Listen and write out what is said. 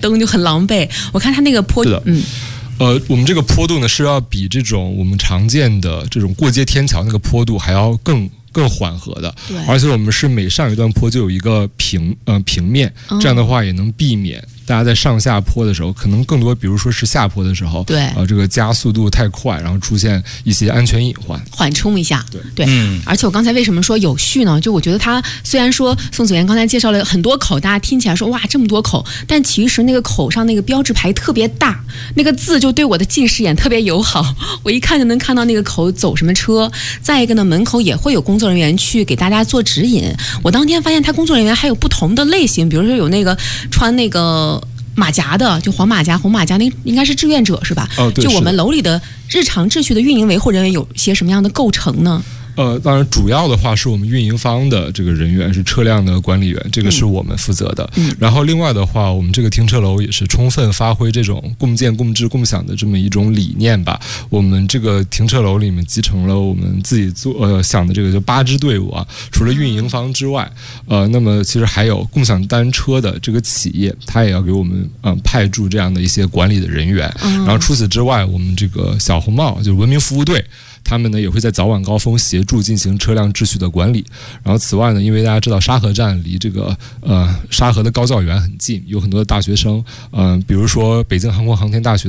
灯就很狼狈。我看它那个坡， 我们这个坡度呢是要比这种我们常见的这种过街天桥那个坡度还要更缓和的，而且我们是每上一段坡就有一个平面，这样的话也能避免大家在上下坡的时候，可能更多，比如说是下坡的时候，这个加速度太快，然后出现一些安全隐患， 缓冲一下。对，而且我刚才为什么说有序呢？就我觉得它虽然说宋子妍刚才介绍了很多口，大家听起来说哇这么多口，但其实那个口上那个标志牌特别大，那个字就对我的近视眼特别友好，我一看就能看到那个口走什么车。再一个呢，门口也会有工作人员去给大家做指引。我当天发现他工作人员还有不同的类型，比如说有那个穿那个马甲的，就黄马甲、红马甲，那应该是志愿者是吧？ 对， 就我们楼里的日常秩序的运营维护人员有些什么样的构成呢？ 当然主要的话是我们运营方的这个人员是车辆的管理员，这个是我们负责的。然后另外的话，我们这个停车楼也是充分发挥这种共建、共治、共享的这么一种理念吧。我们这个停车楼里面集成了我们自己想的这个就8支队伍啊，除了运营方之外，那么其实还有共享单车的这个企业，它也要给我们派驻这样的一些管理的人员。然后除此之外，我们这个小红帽就是文明服务队。他们呢也会在早晚高峰协助进行车辆秩序的管理。然后此外呢，因为大家知道沙河站离这个沙河的高教园很近，有很多的大学生，比如说北京航空航天大学